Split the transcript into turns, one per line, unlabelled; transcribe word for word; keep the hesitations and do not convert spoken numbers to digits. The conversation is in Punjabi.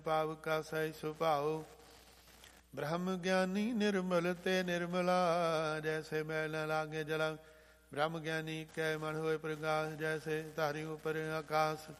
ਭਾਵ ਕਾ ਸਹਿ ਸੁਭਾਉ। ਬ੍ਰਹਮ ਗਿਆਨੀ ਨਿਰਮਲ ਤੇ ਨਿਰਮਲਾ, ਜੈਸੇ ਮੈਲ ਨ ਲਾਗੇ ਜਲਾ। ਬ੍ਰਹਮ ਗਿਆਨੀ ਕੈ ਮਨ ਹੋਏ ਪ੍ਰਗਾਸ, ਜੈਸੇ ਧਾਰੀ ਉਪਰ ਆਕਾਸ।